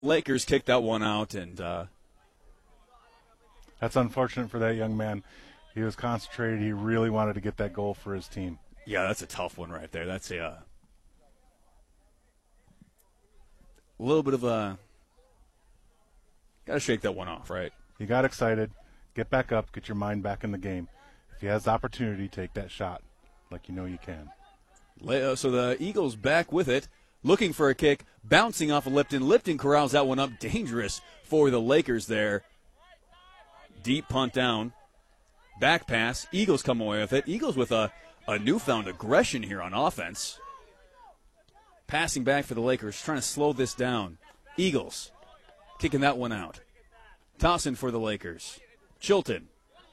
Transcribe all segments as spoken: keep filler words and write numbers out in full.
Lakers kicked that one out, and uh, that's unfortunate for that young man. He was concentrated. He really wanted to get that goal for his team. Yeah, that's a tough one right there. That's a uh, little bit of a got to shake that one off, right? You got excited. Get back up. Get your mind back in the game. If he has the opportunity, take that shot like you know you can. So the Eagles back with it, looking for a kick, bouncing off of Lipton. Lipton corrals that one up. Dangerous for the Lakers there. Deep punt down. Back pass. Eagles come away with it. Eagles with a, a newfound aggression here on offense. Passing back for the Lakers, trying to slow this down. Eagles kicking that one out. Tossing for the Lakers. Chilton.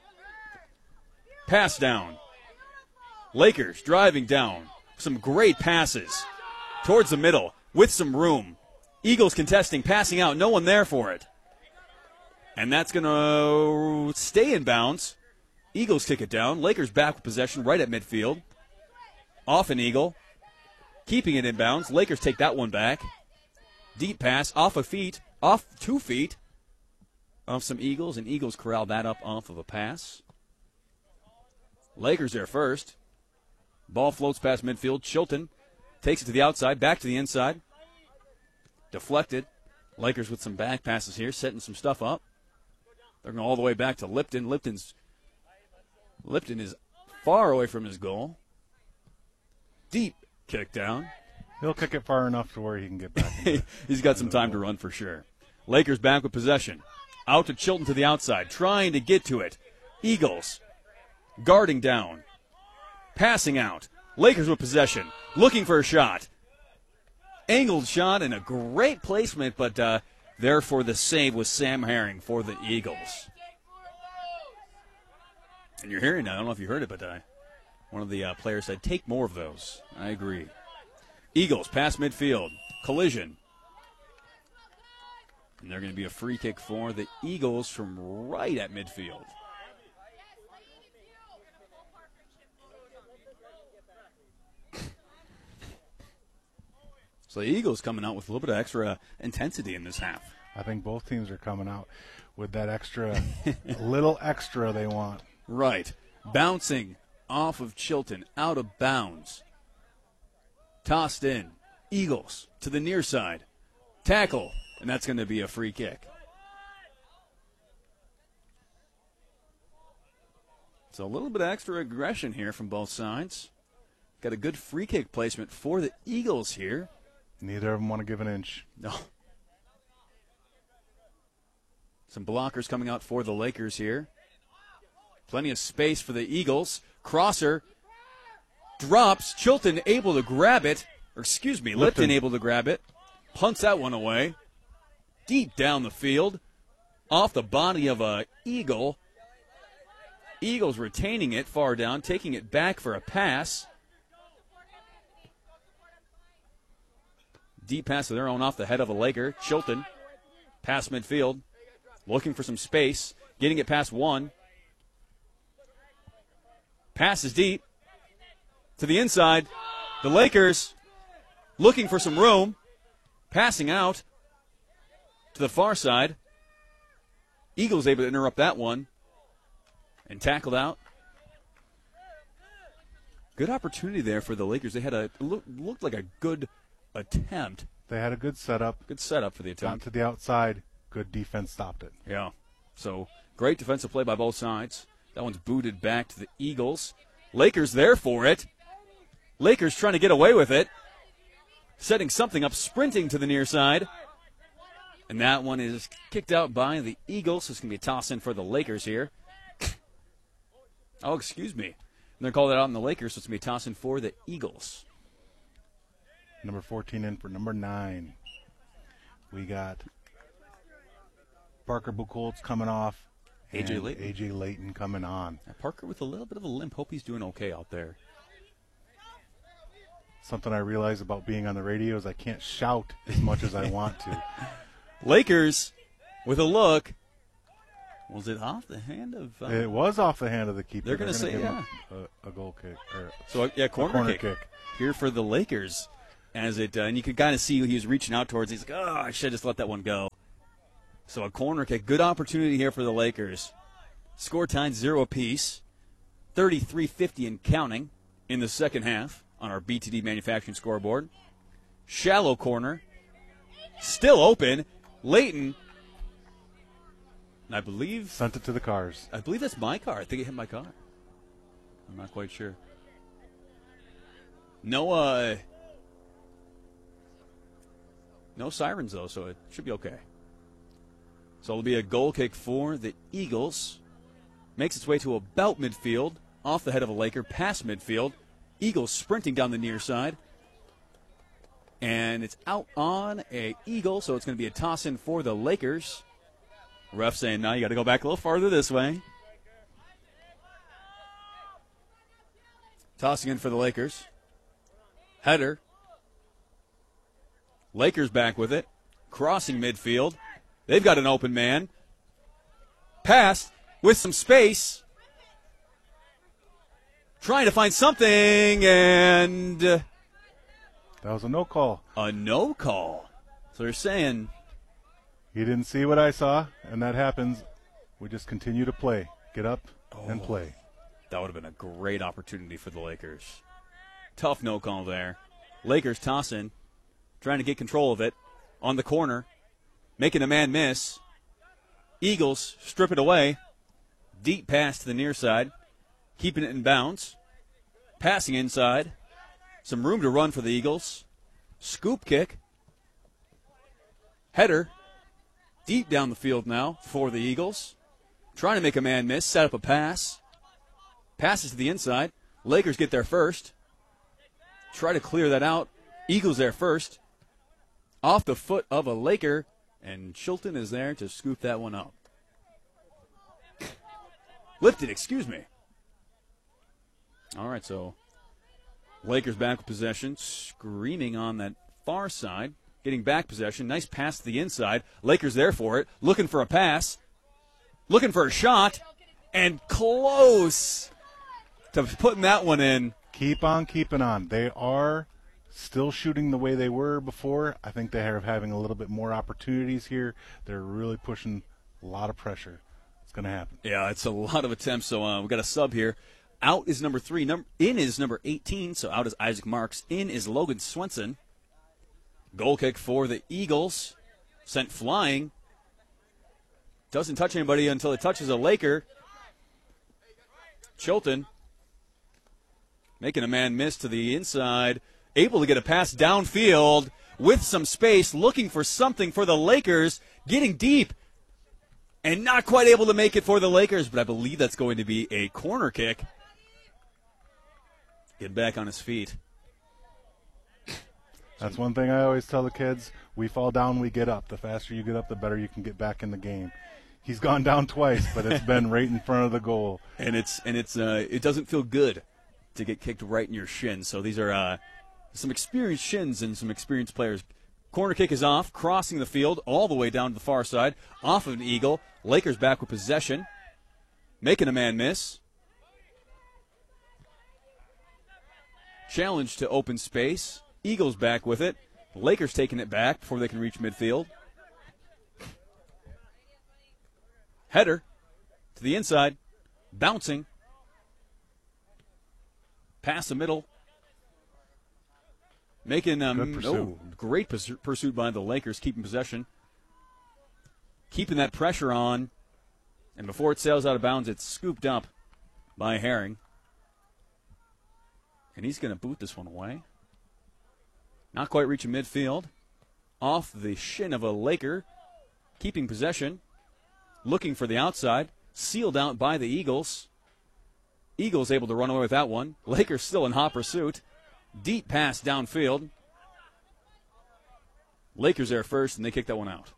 Pass down. Lakers driving down. Some great passes towards the middle with some room. Eagles contesting, passing out. No one there for it. And that's going to stay in bounds. Eagles kick it down. Lakers back with possession right at midfield. Off an Eagle. Keeping it in bounds. Lakers take that one back. Deep pass off a feet. Off two feet. Off some Eagles. And Eagles corral that up off of a pass. Lakers there first. Ball floats past midfield. Chilton takes it to the outside. Back to the inside. Deflected. Lakers with some back passes here. Setting some stuff up. They're going all the way back to Lipton. Lipton's Lipton is far away from his goal. Deep kick down. He'll kick it far enough to where he can get back. He's got some time to run for sure. Lakers back with possession. Out to Chilton to the outside, trying to get to it. Eagles guarding down. Passing out. Lakers with possession. Looking for a shot. Angled shot and a great placement, but uh, there for the save was Sam Herring for the Eagles. And you're hearing, I don't know if you heard it, but uh, one of the uh, players said, take more of those. I agree. Eagles past midfield. Collision. And they're going to be a free kick for the Eagles from right at midfield. So the Eagles coming out with a little bit of extra intensity in this half. I think both teams are coming out with that extra, little extra they want. Right. Bouncing off of Chilton, out of bounds. Tossed in. Eagles to the near side. Tackle, and that's going to be a free kick. So a little bit of extra aggression here from both sides. Got a good free kick placement for the Eagles here. Neither of them want to give an inch. No. Some blockers coming out for the Lakers here. Plenty of space for the Eagles. Crosser drops. Chilton able to grab it. Or excuse me, Lipton, Lipton able to grab it. Punts that one away. Deep down the field. Off the body of a Eagle. Eagles retaining it far down, taking it back for a pass. Deep pass of their own off the head of a Laker. Chilton, past midfield, looking for some space, getting it past one. Pass is deep to the inside. The Lakers looking for some room, passing out to the far side. Eagles able to interrupt that one and tackled out. Good opportunity there for the Lakers. They had a look, looked like a good attempt. They had a good setup. Good setup for the attempt. Got to the outside. Good defense stopped it. Yeah. So great defensive play by both sides. That one's booted back to the Eagles. Lakers there for it. Lakers trying to get away with it. Setting something up, sprinting to the near side. And that one is kicked out by the Eagles. So it's going to be a toss in for the Lakers here. Oh, excuse me. And they're calling it out on the Lakers, so it's going to be a toss in for the Eagles. Number fourteen in for number nine. We got Parker Buchholz coming off. A J Layton. A J Layton coming on. Now Parker with a little bit of a limp. Hope he's doing okay out there. Something I realize about being on the radio is I can't shout as much as I want to. Lakers with a look. Was it off the hand of? Uh, it was off the hand of the keeper. They're going to say, give yeah. A, a goal kick. Or so, yeah, corner, corner kick, kick here for the Lakers. as it, uh, and you could kind of see he was reaching out towards. He's like, oh, I should just let that one go. So a corner kick, good opportunity here for the Lakers. Score tied zero apiece, thirty-three fifty and counting in the second half on our B T D Manufacturing scoreboard. Shallow corner, still open. Layton, I believe sent it to the cars. I believe that's my car. I think it hit my car. I'm not quite sure. No, uh, no sirens though, so it should be okay. So it'll be a goal kick for the Eagles. Makes its way to about midfield, off the head of a Laker, past midfield. Eagles sprinting down the near side. And it's out on a Eagle, so it's going to be a toss-in for the Lakers. Ref saying, no, you got to go back a little farther this way. Tossing in for the Lakers. Header. Lakers back with it. Crossing midfield. They've got an open man. Pass with some space. Trying to find something, and uh, that was a no call. A no call. So they're saying he didn't see what I saw, and that happens. We just continue to play. Get up oh, and play. That would have been a great opportunity for the Lakers. Tough no call there. Lakers tossing, trying to get control of it on the corner, making a man miss. Eagles strip it away. Deep pass to the near side. Keeping it in bounds. Passing inside. Some room to run for the Eagles. Scoop kick. Header. Deep down the field now for the Eagles. Trying to make a man miss. Set up a pass. Passes to the inside. Lakers get there first. Try to clear that out. Eagles there first. Off the foot of a Laker. And Chilton is there to scoop that one up. Lifted, excuse me. All right, so Lakers back with possession, screaming on that far side, getting back possession. Nice pass to the inside. Lakers there for it, looking for a pass, looking for a shot, and close to putting that one in. Keep on keeping on. They are still shooting the way they were before. I think they are having a little bit more opportunities here. They're really pushing a lot of pressure. It's going to happen. Yeah, it's a lot of attempts, so uh, we've got a sub here. Out is number three. Number in is number eighteen, so out is Isaac Marks. In is Logan Swenson. Goal kick for the Eagles. Sent flying. Doesn't touch anybody until it touches a Laker. Chilton making a man miss to the inside. Able to get a pass downfield with some space. Looking for something for the Lakers. Getting deep. And not quite able to make it for the Lakers, but I believe that's going to be a corner kick. Get back on his feet. That's one thing I always tell the kids. We fall down, we get up. The faster you get up, the better you can get back in the game. He's gone down twice, but it's been right in front of the goal. And it's and it's uh, it doesn't feel good to get kicked right in your shin. So these are uh, some experienced shins and some experienced players. Corner kick is off, crossing the field all the way down to the far side, off of an Eagle. Lakers back with possession, making a man miss. Challenge to open space. Eagles back with it. Lakers taking it back before they can reach midfield. Header to the inside, bouncing. Pass the middle. Making um, Good pursuit. No, great pursu- pursuit by the Lakers, keeping possession. Keeping that pressure on. And before it sails out of bounds, it's scooped up by Herring. And he's going to boot this one away. Not quite reaching midfield. Off the shin of a Laker. Keeping possession. Looking for the outside. Sealed out by the Eagles. Eagles able to run away with that one. Lakers still in hot pursuit. Deep pass downfield. Lakers there first, and they kick that one out.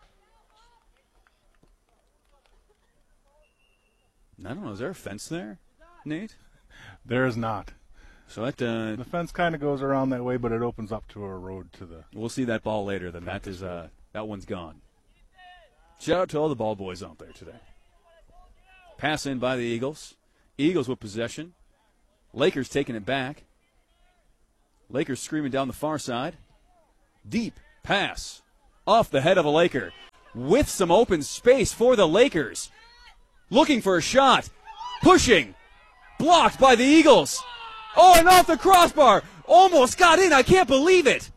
I don't know. Is there a fence there, Nate? There is not. So that uh, the fence kind of goes around that way, but it opens up to a road to the. We'll see that ball later. Then that is uh, that one's gone. Shout out to all the ball boys out there today. Pass in by the Eagles. Eagles with possession. Lakers taking it back. Lakers screaming down the far side. Deep pass off the head of a Laker with some open space for the Lakers. Looking for a shot. Pushing. Blocked by the Eagles. Oh, and off the crossbar. Almost got in. I can't believe it.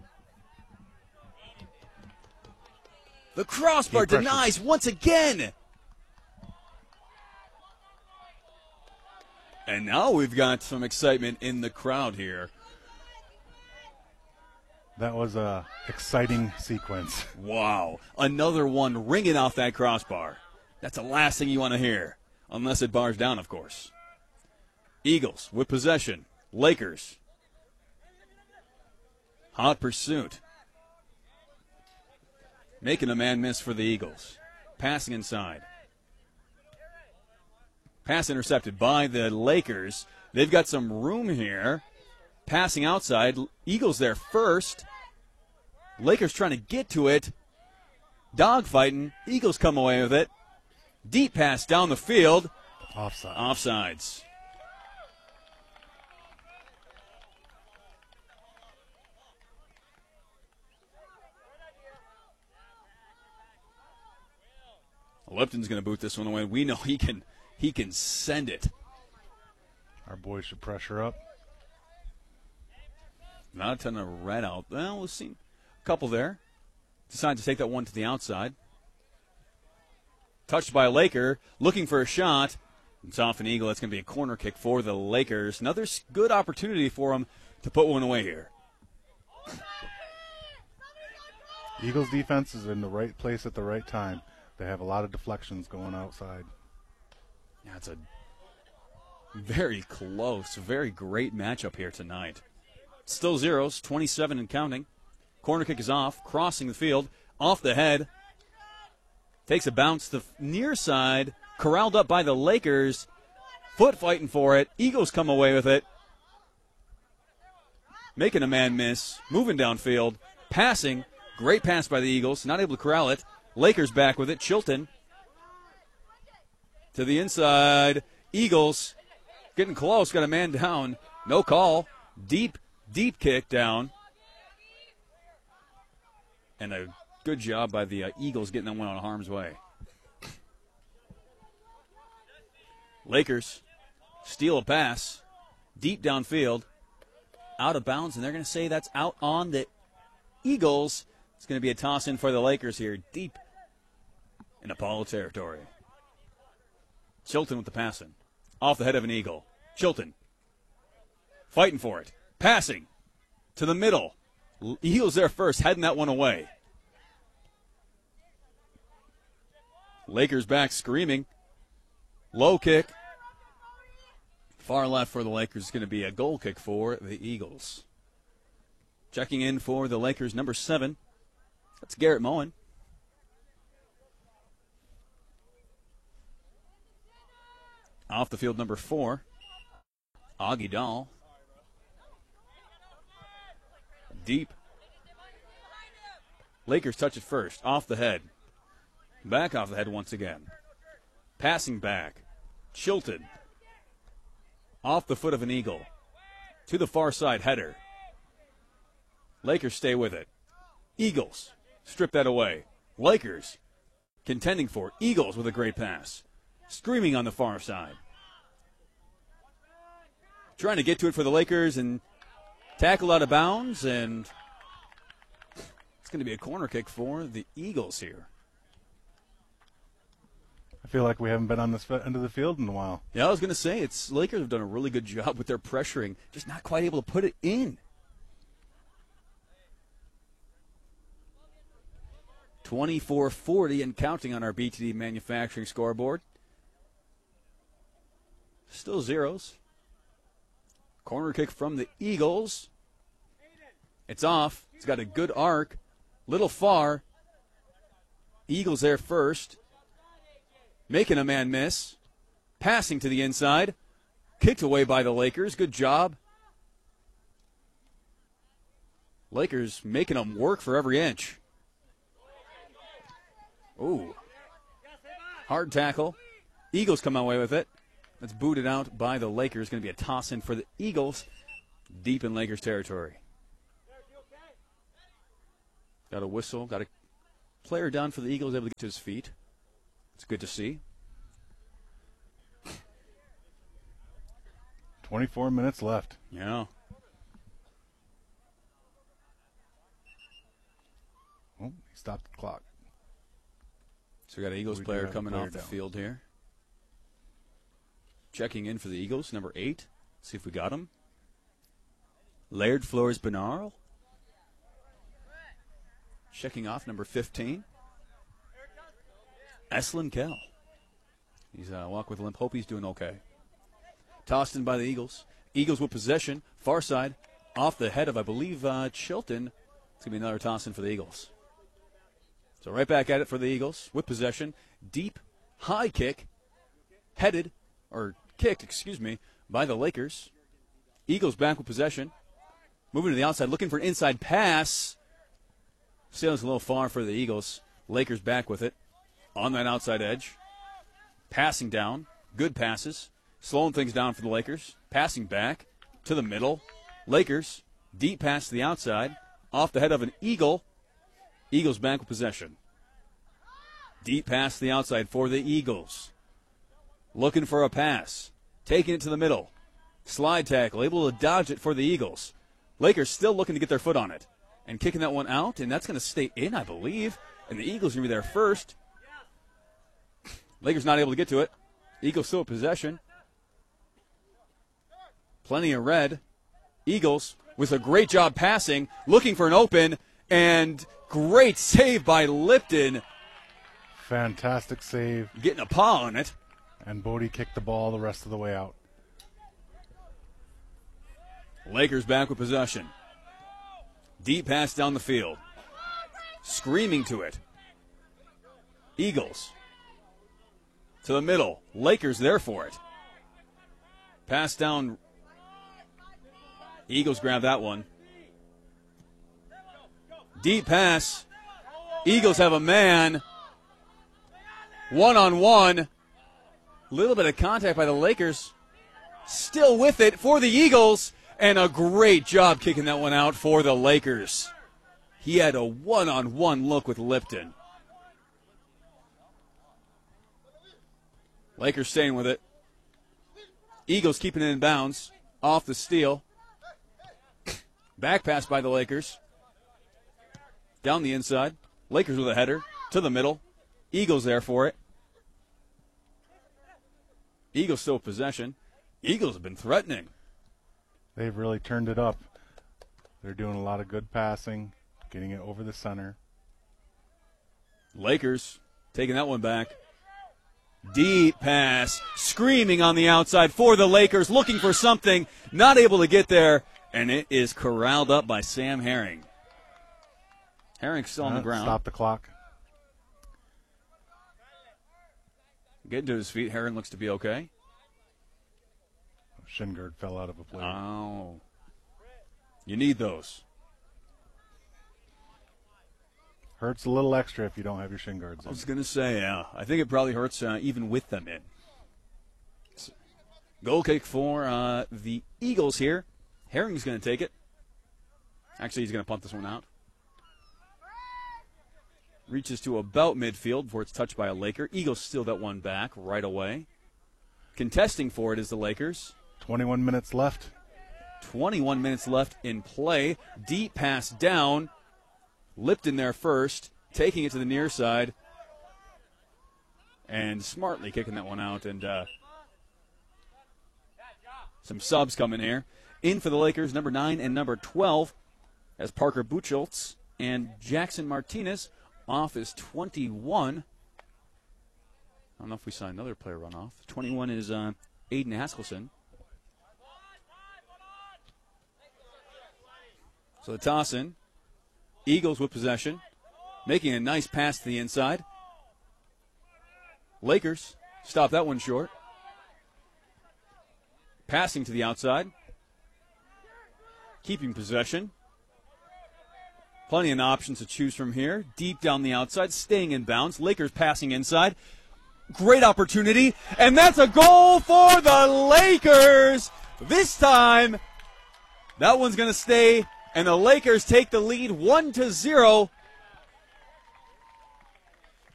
The crossbar denies once again. And now we've got some excitement in the crowd here. That was a exciting sequence. Wow. Another one ringing off that crossbar. That's the last thing you want to hear. Unless it bars down, of course. Eagles with possession. Lakers. Hot pursuit. Making a man miss for the Eagles. Passing inside. Pass intercepted by the Lakers. They've got some room here. Passing outside. Eagles there first. Lakers trying to get to it. Dogfighting. Eagles come away with it. Deep pass down the field. Offside. Offsides. Lipton's going to boot this one away. We know he can he can send it. Our boys should pressure up. Not a ton of red out. Well, we've seen a couple there. Decide to take that one to the outside. Touched by a Laker. Looking for a shot. It's off an Eagle. That's going to be a corner kick for the Lakers. Another good opportunity for them to put one away here. Eagles defense is in the right place at the right time. They have a lot of deflections going outside. Yeah, it's a very close, very great matchup here tonight. Still zeros, twenty-seven and counting. Corner kick is off, crossing the field, off the head. Takes a bounce to the near side, corralled up by the Lakers. Foot fighting for it. Eagles come away with it. Making a man miss, moving downfield, passing. Great pass by the Eagles, not able to corral it. Lakers back with it. Chilton to the inside. Eagles getting close. Got a man down. No call. Deep, deep kick down. And a good job by the uh, Eagles getting that one out of harm's way. Lakers steal a pass. Deep downfield. Out of bounds, and they're going to say that's out on the Eagles. It's going to be a toss in for the Lakers here, deep in Apollo territory. Chilton with the passing. Off the head of an Eagle. Chilton fighting for it. Passing to the middle. Eagles there first, heading that one away. Lakers back screaming. Low kick. Far left for the Lakers is going to be a goal kick for the Eagles. Checking in for the Lakers, number seven. That's Garrett Moen. Off the field, number four, Augie Dahl. Deep. Lakers touch it first, off the head. Back off the head once again. Passing back. Chilton. Off the foot of an Eagle. To the far side, header. Lakers stay with it. Eagles. Strip that away. Lakers contending for it. Eagles with a great pass. Screaming on the far side. Trying to get to it for the Lakers and tackle out of bounds, and it's going to be a corner kick for the Eagles here. I feel like we haven't been on this end of the field in a while. Yeah, I was going to say, it's Lakers have done a really good job with their pressuring, just not quite able to put it in. twenty-four forty and counting on our B T D manufacturing scoreboard. Still zeros. Corner kick from the Eagles. It's off. It's got a good arc. Little far. Eagles there first. Making a man miss. Passing to the inside. Kicked away by the Lakers. Good job. Lakers making them work for every inch. Ooh. Hard tackle. Eagles come away with it. That's booted out by the Lakers. Going to be a toss-in for the Eagles deep in Lakers territory. Got a whistle. Got a player down for the Eagles able to get to his feet. It's good to see. twenty-four minutes left. Yeah. Oh, he stopped the clock. So we got an Eagles We do player have a coming player off the down. field here. Checking in for the Eagles, number eight. See if we got him. Laird Flores Benarl. Checking off, number fifteen. Eslin Kell. He's uh, walk with a limp. Hope he's doing okay. Tossed in by the Eagles. Eagles with possession. Far side. Off the head of, I believe, uh, Chilton. It's going to be another toss in for the Eagles. So right back at it for the Eagles with possession. Deep, high kick. Headed, or kicked, excuse me, by the Lakers. Eagles back with possession. Moving to the outside, looking for an inside pass. Sails a little far for the Eagles. Lakers back with it. On that outside edge. Passing down. Good passes. Slowing things down for the Lakers. Passing back to the middle. Lakers, deep pass to the outside. Off the head of an Eagle. Eagles back with possession. Deep pass to the outside for the Eagles. Looking for a pass. Taking it to the middle. Slide tackle. Able to dodge it for the Eagles. Lakers still looking to get their foot on it. And kicking that one out. And that's going to stay in, I believe. And the Eagles are going to be there first. Lakers not able to get to it. Eagles still in possession. Plenty of red. Eagles with a great job passing. Looking for an open. And great save by Lipton. Fantastic save. Getting a paw on it. And Bodie kicked the ball the rest of the way out. Lakers back with possession. Deep pass down the field. Screaming to it. Eagles. To the middle. Lakers there for it. Pass down. Eagles grab that one. Deep pass. Eagles have a man. One on one. Little bit of contact by the Lakers. Still with it for the Eagles. And a great job kicking that one out for the Lakers. He had a one-on-one look with Lipton. Lakers staying with it. Eagles keeping it in bounds. Off the steal. Back pass by the Lakers. Down the inside. Lakers with a header. To the middle. Eagles there for it. Eagles still with possession. Eagles have been threatening. They've really turned it up. They're doing a lot of good passing, getting it over the center. Lakers taking that one back. Deep pass, screaming on the outside for the Lakers, looking for something, not able to get there, and it is corralled up by Sam Herring. Herring's still on Uh, the ground. Stop the clock. Getting to his feet. Herring looks to be okay. Shin guard fell out of a play. Oh. You need those. Hurts a little extra if you don't have your shin guards I in. was going to say, yeah. I think it probably hurts uh, even with them in. Goal kick for uh, the Eagles here. Herring's going to take it. Actually, he's going to punt this one out. Reaches to about midfield before it's touched by a Laker. Eagles steal that one back right away. Contesting for it is the Lakers. twenty-one minutes left. twenty-one minutes left in play. Deep pass down. Lipton there first, taking it to the near side. And smartly kicking that one out. And uh, some subs coming here. In for the Lakers, number nine and number twelve, as Parker Buchholz and Jackson Martinez. Off is twenty-one. I don't know if we saw another player run off. twenty-one is uh, Aiden Haskelson. So the toss in. Eagles with possession. Making a nice pass to the inside. Lakers stop that one short. Passing to the outside. Keeping possession. Plenty of options to choose from here. Deep down the outside, staying in bounds. Lakers passing inside. Great opportunity. And that's a goal for the Lakers. This time, that one's going to stay. And the Lakers take the lead one to zero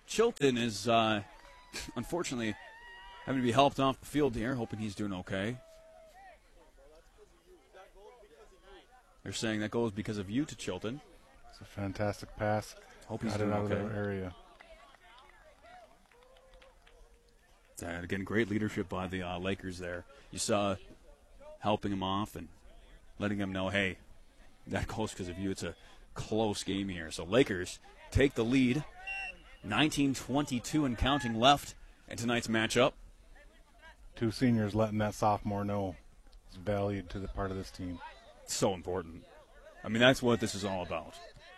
Chilton is, uh, unfortunately, having to be helped off the field here, hoping he's doing okay. They're saying that goes because of you to Chilton. It's a fantastic pass. Hope he's Got doing it out okay. of that area. And again, great leadership by the uh, Lakers there. You saw helping him off and letting him know, hey, that goes because of you. It's a close game here. So Lakers take the lead. nineteen twenty-two and counting left in tonight's matchup. Two seniors letting that sophomore know is valued to the part of this team. So important. I mean, that's what this is all about.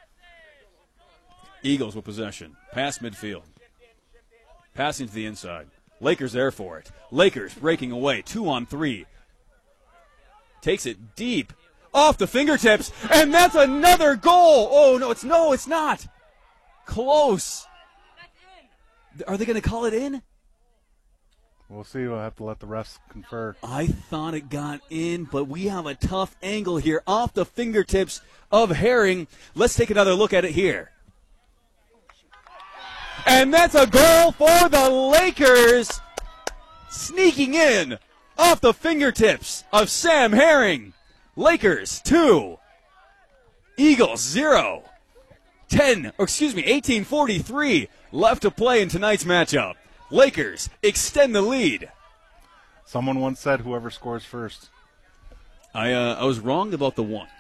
Eagles with possession. Pass midfield. Passing to the inside. Lakers there for it. Lakers breaking away. Two on three. Takes it deep. Off the fingertips. And that's another goal. Oh, no, it's no, it's not. Close. Are they going to call it in? We'll see. We'll have to let the refs confer. I thought it got in, but we have a tough angle here off the fingertips of Herring. Let's take another look at it here. And that's a goal for the Lakers. Sneaking in off the fingertips of Sam Herring. Lakers two. Eagles zero. ten, or excuse me, eighteen forty-three left to play in tonight's matchup. Lakers extend the lead. Someone once said whoever scores first. I uh, I was wrong about the one.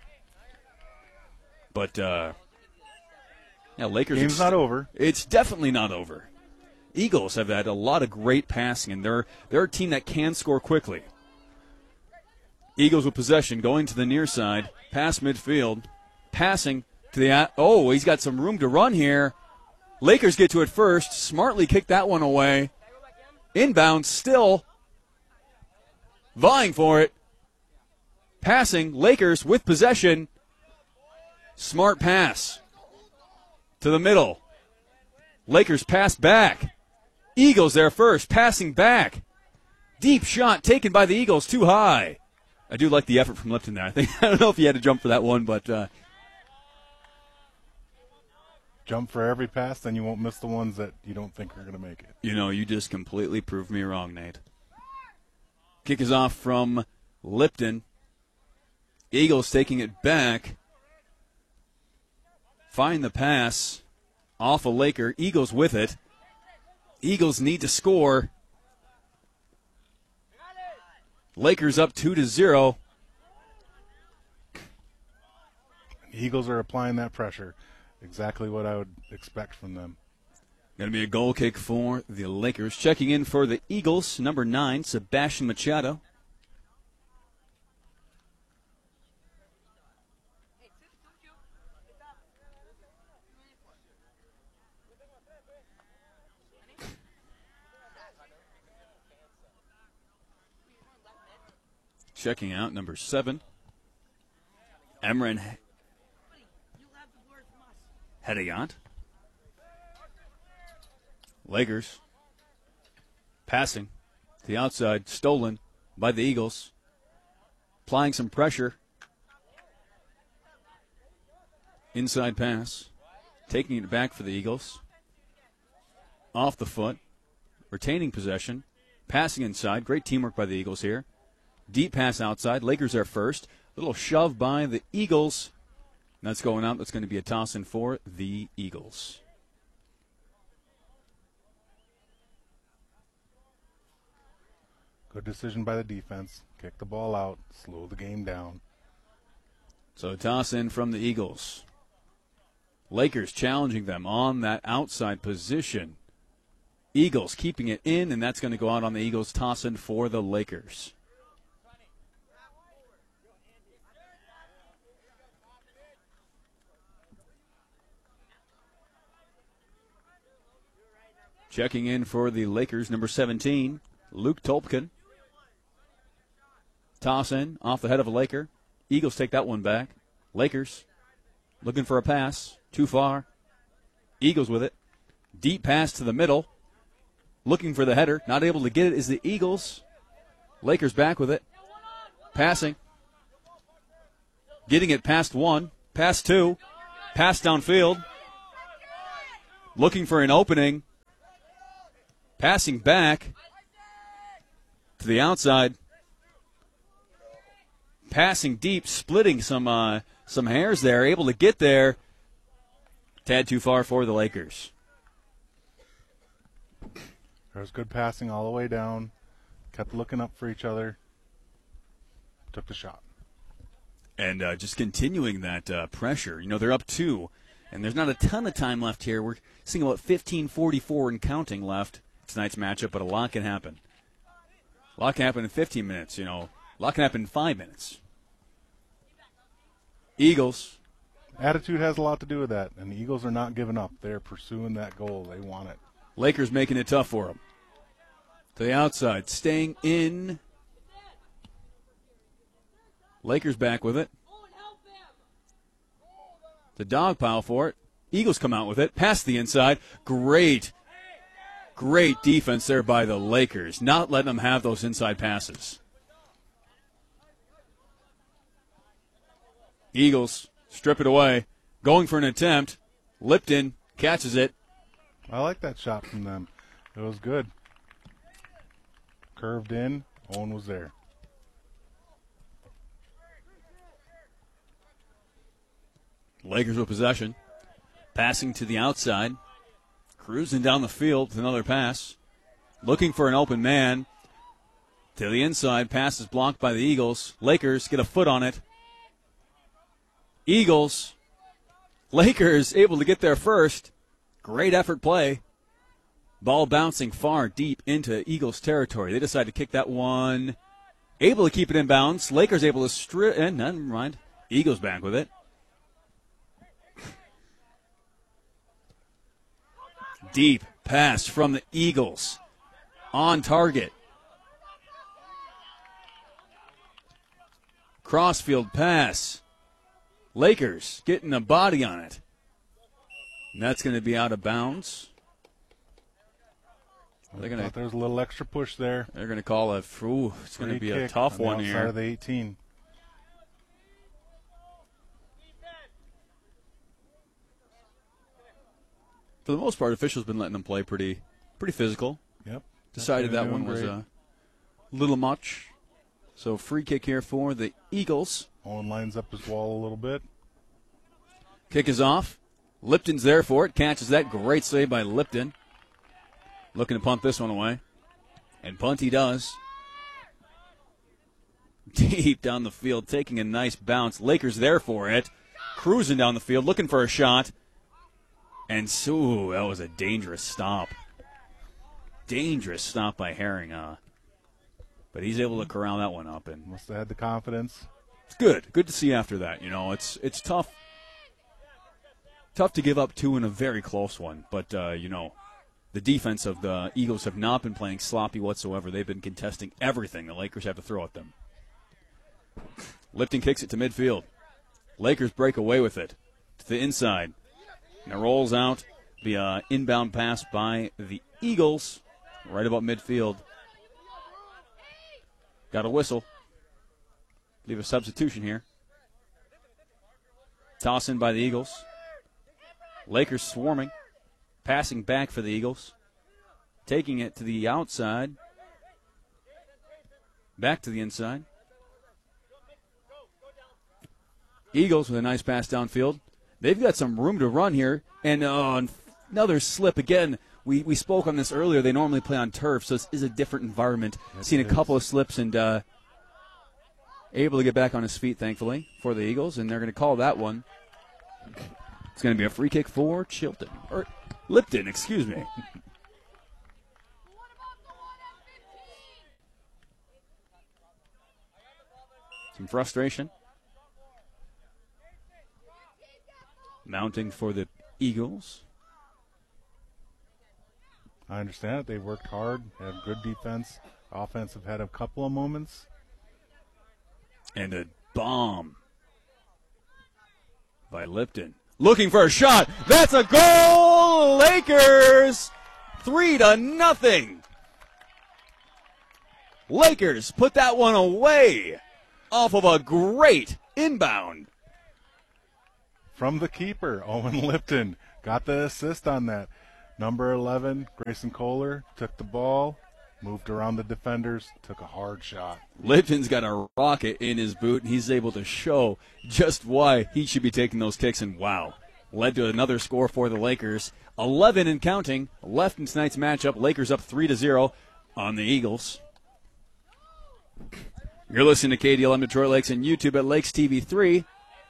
But, uh, yeah, Lakers. Game's ex- not over. It's definitely not over. Eagles have had a lot of great passing, and they're, they're a team that can score quickly. Eagles with possession, going to the near side, pass midfield, passing to the, oh, he's got some room to run here. Lakers get to it first, smartly kick that one away. Inbound still, vying for it. Passing, Lakers with possession. Smart pass to the middle. Lakers pass back. Eagles there first, passing back. Deep shot taken by the Eagles, too high. I do like the effort from Lipton there. I think I don't know if he had to jump for that one, but uh, jump for every pass, then you won't miss the ones that you don't think are going to make it. You know, you just completely proved me wrong, Nate. Kick is off from Lipton. Eagles taking it back. Find the pass off a Laker. Eagles with it. Eagles need to score. Lakers up two to zero. Eagles are applying that pressure. Exactly what I would expect from them. Going to be a goal kick for the Lakers. Checking in for the Eagles, number nine, Sebastian Machado. Checking out, number seven, Emran Hedayant. Lakers passing to the outside, stolen by the Eagles. Applying some pressure. Inside pass. Taking it back for the Eagles. Off the foot. Retaining possession. Passing inside. Great teamwork by the Eagles here. Deep pass outside. Lakers are first. Little shove by the Eagles. That's going out. That's going to be a toss-in for the Eagles. Good decision by the defense. Kick the ball out. Slow the game down. So toss-in from the Eagles. Lakers challenging them on that outside position. Eagles keeping it in, and that's going to go out on the Eagles toss-in for the Lakers. Checking in for the Lakers, number seventeen, Luke Tolpkin. Toss in off the head of a Laker. Eagles take that one back. Lakers looking for a pass. Too far. Eagles with it. Deep pass to the middle. Looking for the header. Not able to get it is the Eagles. Lakers back with it. Passing. Getting it past one. Past two. Pass downfield. looking for an opening. Passing back to the outside. Passing deep, splitting some uh, some hairs there, able to get there. Tad too far for the Lakers. There was good passing all the way down. Kept looking up for each other. Took the shot. And uh, just continuing that uh, pressure. You know, they're up two, and there's not a ton of time left here. We're seeing about fifteen forty-four and counting left tonight's matchup, but a lot can happen. A lot can happen in fifteen minutes, you know. A lot can happen in five minutes. Eagles. Attitude has a lot to do with that, and the Eagles are not giving up. They're pursuing that goal. They want it. Lakers making it tough for them. To the outside, staying in. Lakers back with it. The dog pile for it. Eagles come out with it. Past the inside. Great, great defense there by the Lakers. Not letting them have those inside passes. Eagles strip it away. Going for an attempt. Lipton catches it. I like that shot from them. It was good. Curved in. Owen was there. Lakers with possession. Passing to the outside. Cruising down the field with another pass. Looking for an open man. To the inside. Pass is blocked by the Eagles. Lakers get a foot on it. Eagles. Lakers able to get there first. Great effort play. Ball bouncing far deep into Eagles territory. They decide to kick that one. Able to keep it in bounds. Lakers able to strip. And never mind. Eagles back with it. Deep pass from the Eagles. On target. Crossfield pass. Lakers getting a body on it. And that's going to be out of bounds. They're I gonna, thought there was a little extra push there. They're going to call a. Ooh, it's going to be a tough on one the outside here. Of the eighteen. For the most part, officials been letting them play pretty, pretty physical. Yep. Decided that doing one was great. a little much. So free kick here for the Eagles. Owen lines up his wall a little bit. Kick is off. Lipton's there for it. Catches that. Great save by Lipton. Looking to punt this one away. And punt he does. Deep down the field, taking a nice bounce. Lakers there for it. Cruising down the field, looking for a shot. And so, that was a dangerous stop. Dangerous stop by Herring. Uh, but he's able to corral that one up. And Must have had the confidence. it's good. Good to see after that. You know, it's it's tough. Tough to give up two in a very close one. But, uh, you know, the defense of the Eagles have not been playing sloppy whatsoever. They've been contesting everything the Lakers have to throw at them. Lipton kicks it to midfield. Lakers break away with it to the inside. And it rolls out via inbound pass by the Eagles right about midfield. Got a whistle. Leave a substitution here. Toss in by the Eagles. Lakers swarming. Passing back for the Eagles. Taking it to the outside. Back to the inside. Eagles with a nice pass downfield. They've got some room to run here. And uh, another slip again. We we spoke on this earlier. They normally play on turf, so this is a different environment. Yes, Seen a it couple is. of slips and uh, able to get back on his feet, thankfully, for the Eagles. And they're going to call that one. It's going to be a free kick for Chilton. Or Lipton, excuse me. Some frustration. Mounting for the Eagles. I understand it. They worked hard, had good defense. Offense have had a couple of moments. And a bomb by Lipton. Looking for a shot. That's a goal! Lakers! Three to nothing. Lakers put that one away off of a great inbound. From the keeper, Owen Lipton, got the assist on that. Number eleven, Grayson Kohler, took the ball, moved around the defenders, took a hard shot. Lipton's got a rocket in his boot, and he's able to show just why he should be taking those kicks, and wow, led to another score for the Lakers. eleven and counting left in tonight's matchup. Lakers up three to zero on the Eagles. You're listening to K D L M Detroit Lakes and YouTube at Lakes T V three.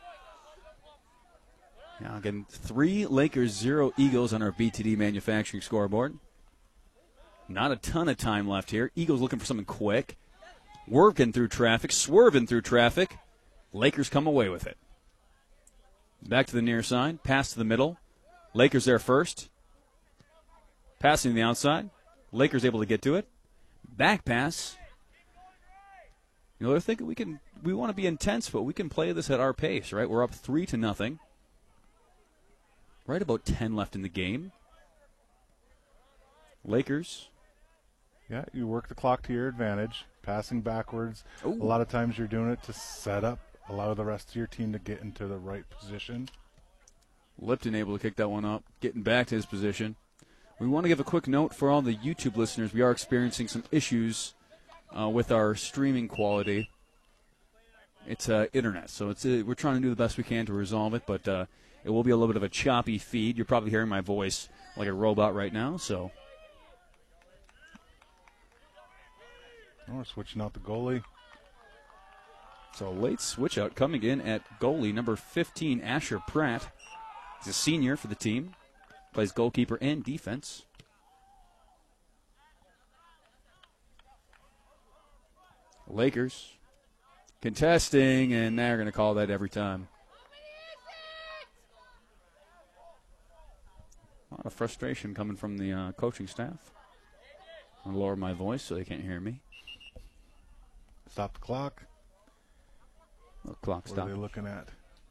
Now again, three Lakers, zero Eagles on our B T D manufacturing scoreboard. Not a ton of time left here. Eagles looking for something quick. Working through traffic, swerving through traffic. Lakers come away with it. Back to the near side, pass to the middle. Lakers there first. Passing to the outside. Lakers able to get to it. Back pass. You know, they're thinking we can. We want to be intense, but we can play this at our pace, right? We're up three to nothing. Right about ten left in the game. Lakers. Yeah, you work the clock to your advantage, passing backwards. Ooh. A lot of times you're doing it to set up, allow the rest of your team to get into the right position. Lipton able to kick that one up, getting back to his position. We want to give a quick note for all the YouTube listeners. We are experiencing some issues uh, with our streaming quality. It's uh, internet, so it's uh, we're trying to do the best we can to resolve it, but uh, it will be a little bit of a choppy feed. You're probably hearing my voice like a robot right now, so. Oh, we're switching out the goalie. So late switch out coming in at goalie, number fifteen, Asher Pratt. He's a senior for the team. Plays goalkeeper and defense. Lakers contesting, and they're going to call that every time. A lot of frustration coming from the uh, coaching staff. I'll lower my voice so they can't hear me. Stop the clock. Oh, clock What stop. are they looking at?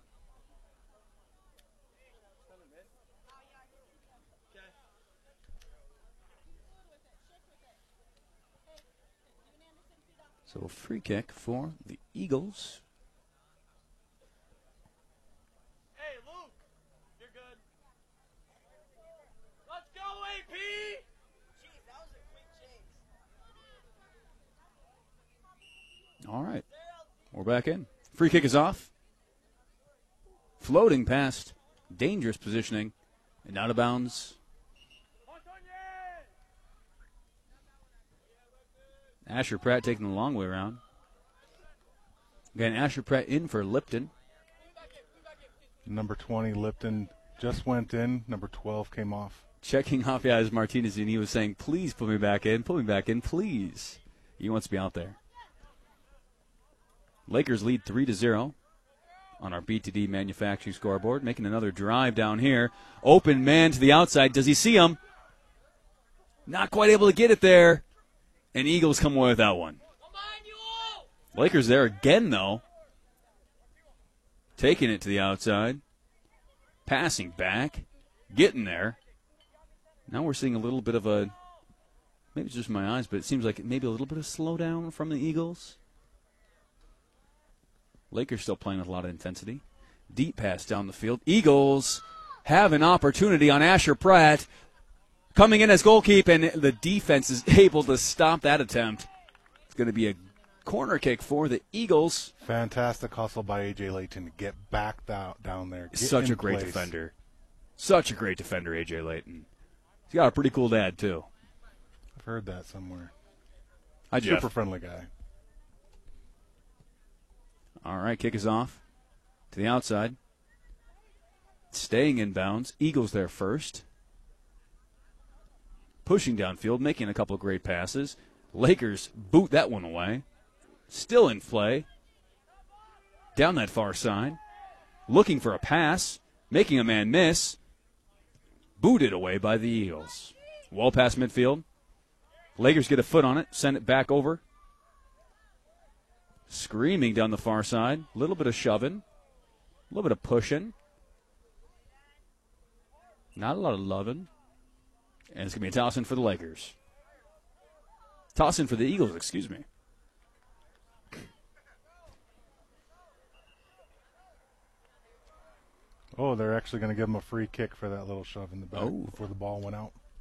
So free kick for the Eagles. Hey, Luke, you're good. Let's go, A P! Jeez, that was a quick chase. All right. We're back in. Free kick is off. Floating past. Dangerous positioning. And out of bounds. Asher Pratt taking the long way around. Again, Asher Pratt in for Lipton. Number twenty, Lipton, just went in. Number twelve came off. Checking off, yeah, as Martinez, and he was saying, please put me back in, put me back in, please. He wants to be out there. Lakers lead three to zero on our B T D manufacturing scoreboard, making another drive down here. Open man to the outside. Does he see him? Not quite able to get it there. And Eagles come away with that one. Lakers there again, though. Taking it to the outside. Passing back. Getting there. Now we're seeing a little bit of a, maybe it's just my eyes, but it seems like maybe a little bit of slowdown from the Eagles. Lakers still playing with a lot of intensity. Deep pass down the field. Eagles have an opportunity on Asher Pratt. Coming in as goalkeeper, and the defense is able to stop that attempt. It's going to be a corner kick for the Eagles. Fantastic hustle by A J Layton to get back down, down there. Get Such in a great place. defender. Such a great defender, A J Layton. He's got a pretty cool dad, too. I've heard that somewhere. Hi, Jeff. Super friendly guy. All right, kick is off to the outside. Staying in bounds. Eagles there first. Pushing downfield, making a couple of great passes. Lakers boot that one away. Still in play. Down that far side. Looking for a pass. Making a man miss. Booted away by the Eagles. Well past midfield. Lakers get a foot on it. Send it back over. Screaming down the far side. A little bit of shoving. A little bit of pushing. Not a lot of loving. And it's going to be a toss-in for the Lakers. Toss-in for the Eagles, excuse me. Oh, they're actually going to give him a free kick for that little shove in the back Oh. before the ball went out.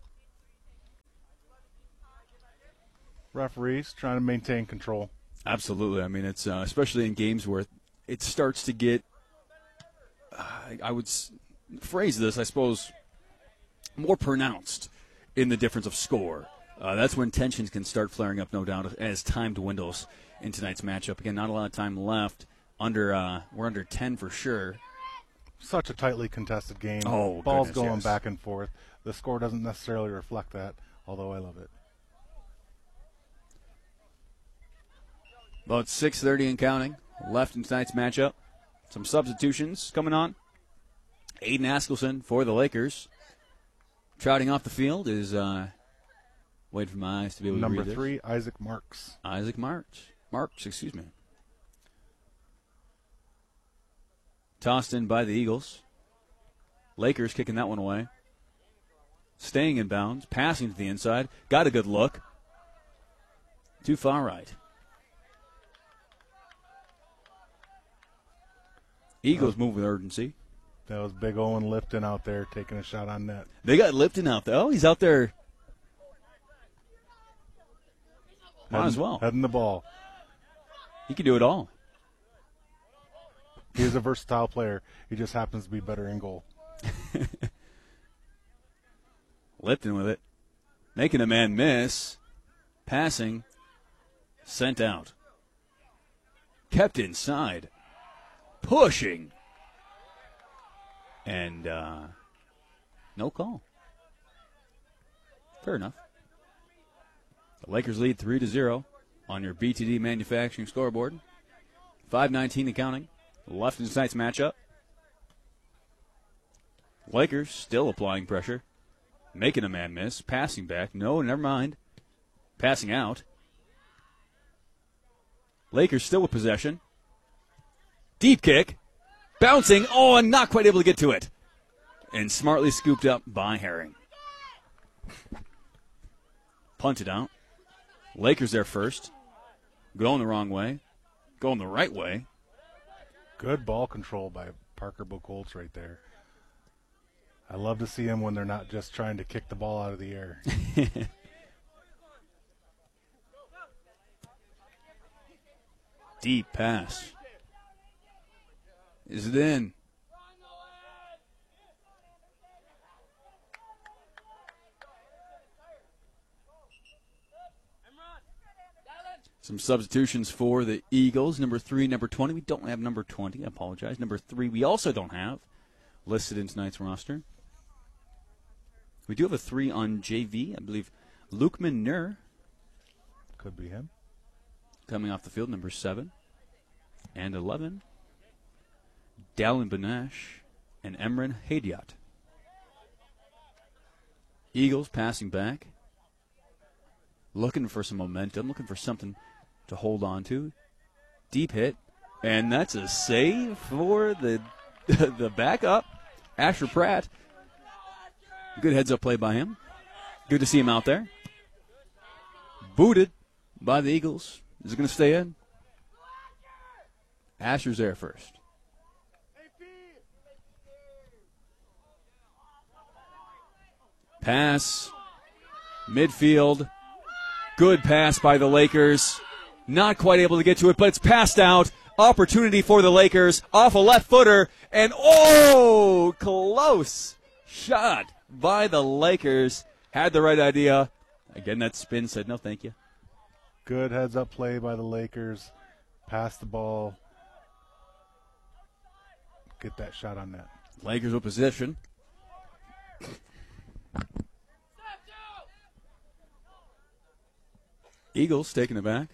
Referees trying to maintain control. Absolutely. I mean, it's uh, especially in games where it starts to get, uh, I would s- phrase this, I suppose, more pronounced in the difference of score. Uh, that's when tensions can start flaring up, no doubt, as time dwindles in tonight's matchup. Again, not a lot of time left. Under uh, we're under ten for sure. Such a tightly contested game. Oh, Ball's goodness, going yes. back and forth. The score doesn't necessarily reflect that, although I love it. About six thirty and counting left in tonight's matchup. Some substitutions coming on. Aiden Askelson for the Lakers. Trotting off the field is, uh, wait for my eyes to be able to Number read this. three, Isaac Marks. Isaac Marks. Marks, excuse me. Tossed in by the Eagles. Lakers kicking that one away. Staying in bounds, passing to the inside. Got a good look. Too far right. Eagles move with urgency. That was Big Owen Lipton out there taking a shot on net. They got Lipton out there. Oh, he's out there. Might as well. Heading the ball. He can do it all. He is a versatile player. He just happens to be better in goal. Lipton with it. Making a man miss. Passing. Sent out. Kept inside. Pushing. And uh, no call. Fair enough. The Lakers lead three to zero on your B T D Manufacturing scoreboard. five nineteen and counting. Left in tonight's matchup. Lakers still applying pressure. Making a man miss. Passing back. No, never mind. Passing out. Lakers still with possession. Deep kick. Bouncing. Oh, and not quite able to get to it. And smartly scooped up by Herring. Punted out. Lakers there first. Going the wrong way. Going the right way. Good ball control by Parker Buchholz right there. I love to see him when they're not just trying to kick the ball out of the air. Deep pass. Is it in? Some substitutions for the Eagles. Number three, number twenty. We don't have number twenty. I apologize. Number three, we also don't have listed in tonight's roster. We do have a three on J V. I believe Luke Minner Could be him. coming off the field, number seven. And eleven, Dallin Benash and Emran Hadiat. Eagles passing back. Looking for some momentum, looking for something to hold on to. Deep hit. And that's a save for the the backup, Asher Pratt. Good heads-up play by him. Good to see him out there. Booted by the Eagles. Is it going to stay in? Asher's there first. Pass. Midfield. Good pass by the Lakers. Not quite able to get to it, but it's passed out. Opportunity for the Lakers. Off a left footer. And oh, close shot by the Lakers. Had the right idea. Again, that spin said no thank you. Good heads-up play by the Lakers. Pass the ball. Get that shot on net. Lakers with position. Eagles taking it back.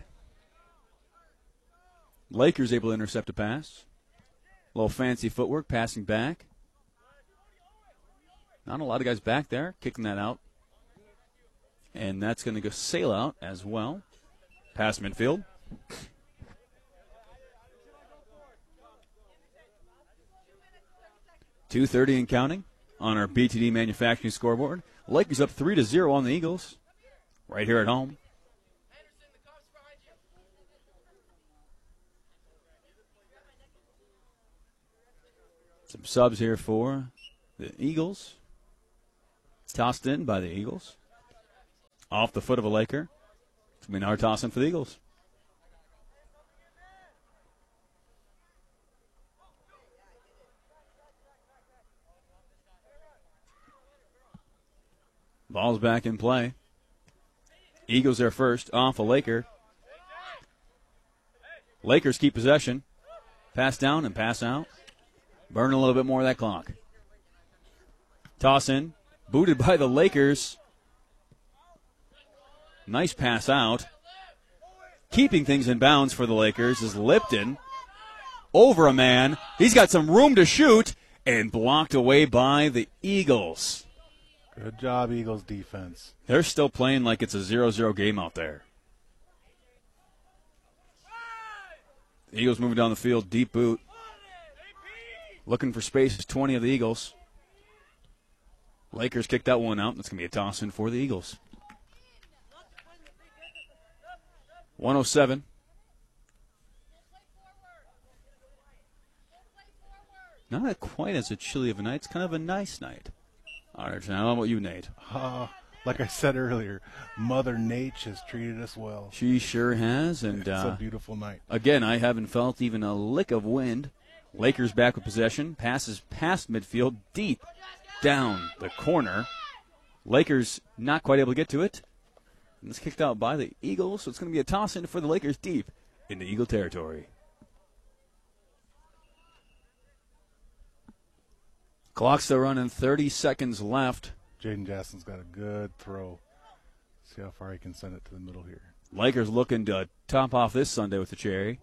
Lakers able to intercept a pass. A little fancy footwork, passing back. Not a lot of guys back there, kicking that out. And that's going to go sail out as well. Pass midfield. two thirty and counting on our B T D Manufacturing scoreboard. Lakers up three to zero on the Eagles. Right here at home. Some subs here for the Eagles. Tossed in by the Eagles. Off the foot of a Laker. I mean, our toss in for the Eagles. Ball's back in play. Eagles are first, off a Laker. Lakers keep possession. Pass down and pass out. Burn a little bit more of that clock. Toss in. Booted by the Lakers. Nice pass out. Keeping things in bounds for the Lakers is Lipton. Over a man. He's got some room to shoot. And blocked away by the Eagles. Good job, Eagles defense. They're still playing like it's a zero zero game out there. The Eagles moving down the field, deep boot. Looking for space is twenty of the Eagles. Lakers kick that one out. That's going to be a toss-in for the Eagles. one oh seven. Not quite as a chilly of a night. It's kind of a nice night. All right, now how about you, Nate? Uh, like I said earlier, Mother Nature has treated us well. She sure has. And It's uh, a beautiful night. again, I haven't felt even a lick of wind. Lakers back with possession. Passes past midfield, deep down the corner. Lakers not quite able to get to it. And it's kicked out by the Eagles, so it's going to be a toss-in for the Lakers deep into Eagle territory. Clock still running, thirty seconds left. Jaden Jackson's got a good throw. See how far he can send it to the middle here. Lakers looking to top off this Sunday with the cherry.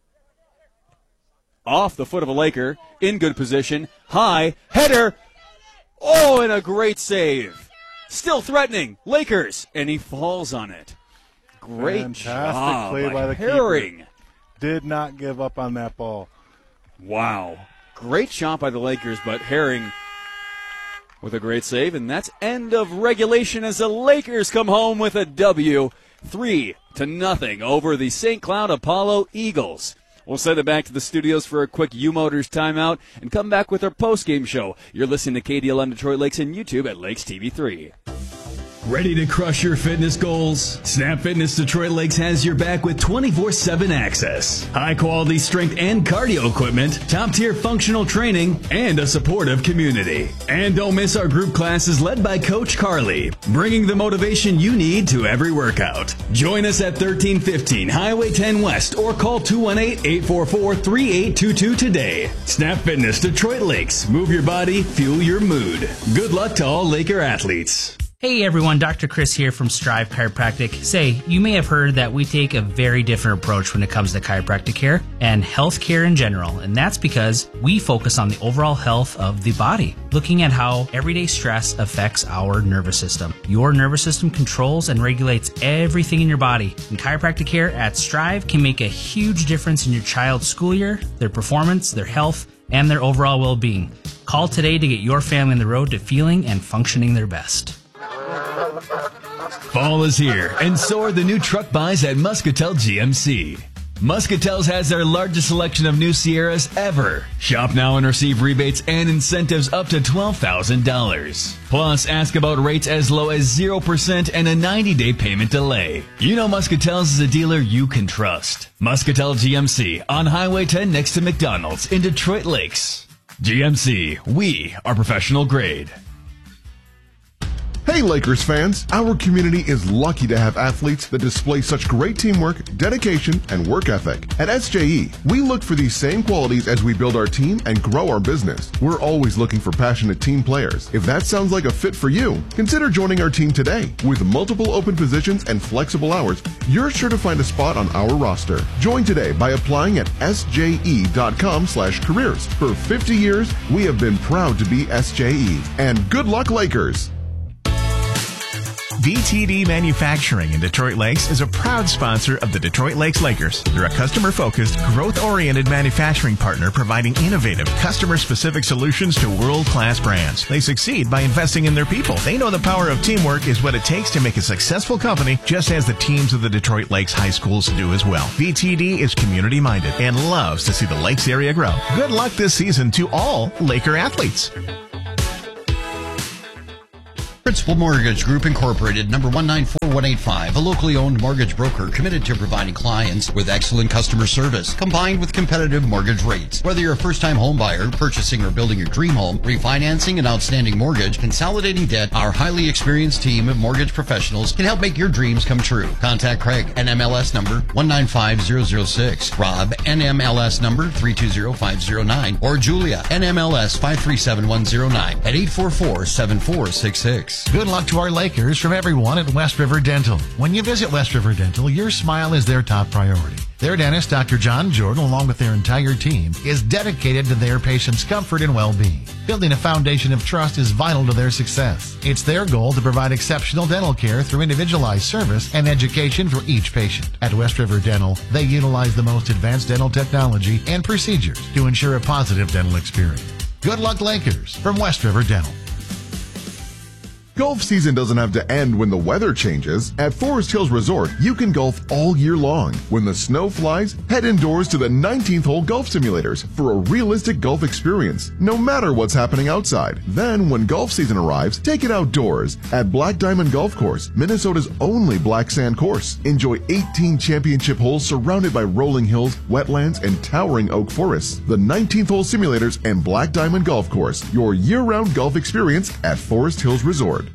Off the foot of a Laker, in good position, high, header. Oh, and a great save. Still threatening, Lakers, and he falls on it. Great Fantastic job play by, by the Herring. keeper. Did not give up on that ball. Wow. Great shot by the Lakers, but Herring with a great save, and that's end of regulation as the Lakers come home with a W, three to nothing over the Saint Cloud Apollo Eagles. We'll send it back to the studios for a quick U-Motors timeout and come back with our post-game show. You're listening to K D L on Detroit Lakes and YouTube at Lakes T V three. Ready to crush your fitness goals? Snap Fitness Detroit Lakes has your back with twenty-four seven access, high-quality strength and cardio equipment, top-tier functional training, and a supportive community. And don't miss our group classes led by Coach Carly, bringing the motivation you need to every workout. Join us at thirteen fifteen Highway ten West or call two one eight, eight four four, three eight two two today. Snap Fitness Detroit Lakes. Move your body, fuel your mood. Good luck to all Laker athletes. Hey everyone, Doctor Chris here from Strive Chiropractic. Say, you may have heard that we take a very different approach when it comes to chiropractic care and health care in general, and that's because we focus on the overall health of the body, looking at how everyday stress affects our nervous system. Your nervous system controls and regulates everything in your body, and chiropractic care at Strive can make a huge difference in your child's school year, their performance, their health, and their overall well-being. Call today to get your family on the road to feeling and functioning their best. Fall is here, and so are the new truck buys at Muscatel G M C. Muscatel's has their largest selection of new Sierras ever. Shop now and receive rebates and incentives up to twelve thousand dollars. Plus, ask about rates as low as zero percent and a ninety-day payment delay. You know Muscatel's is a dealer you can trust. Muscatel G M C on Highway ten next to McDonald's in Detroit Lakes. G M C, we are professional grade. Hey Lakers fans, our community is lucky to have athletes that display such great teamwork, dedication, and work ethic. At S J E, we look for these same qualities as we build our team and grow our business. We're always looking for passionate team players. If that sounds like a fit for you, consider joining our team today. With multiple open positions and flexible hours, you're sure to find a spot on our roster. Join today by applying at S J E dot com slash careers. For fifty years, we have been proud to be S J E. And good luck, Lakers! D T D Manufacturing in Detroit Lakes is a proud sponsor of the Detroit Lakes Lakers. They're a customer-focused, growth-oriented manufacturing partner providing innovative, customer-specific solutions to world-class brands. They succeed by investing in their people. They know the power of teamwork is what it takes to make a successful company, just as the teams of the Detroit Lakes high schools do as well. D T D is community-minded and loves to see the Lakes area grow. Good luck this season to all Laker athletes. Principal Mortgage Group Incorporated, number one nine four one eight five, a locally owned mortgage broker committed to providing clients with excellent customer service combined with competitive mortgage rates. Whether you're a first-time home buyer, purchasing or building your dream home, refinancing an outstanding mortgage, consolidating debt, our highly experienced team of mortgage professionals can help make your dreams come true. Contact Craig, N M L S number one nine five zero zero six, Rob, N M L S number three two zero five zero nine, or Julia, N M L S five three seven one zero nine at eight four four, seven four six six. Good luck to our Lakers from everyone at West River Dental. When you visit West River Dental, your smile is their top priority. Their dentist, Doctor John Jordan, along with their entire team, is dedicated to their patients' comfort and well-being. Building a foundation of trust is vital to their success. It's their goal to provide exceptional dental care through individualized service and education for each patient. At West River Dental, they utilize the most advanced dental technology and procedures to ensure a positive dental experience. Good luck, Lakers, from West River Dental. Golf season doesn't have to end when the weather changes. At Forest Hills Resort, you can golf all year long. When the snow flies, head indoors to the nineteenth hole golf simulators for a realistic golf experience, no matter what's happening outside. Then, when golf season arrives, take it outdoors at Black Diamond Golf Course, Minnesota's only black sand course. Enjoy eighteen championship holes surrounded by rolling hills, wetlands, and towering oak forests. The nineteenth hole simulators and Black Diamond Golf Course, your year-round golf experience at Forest Hills Resort.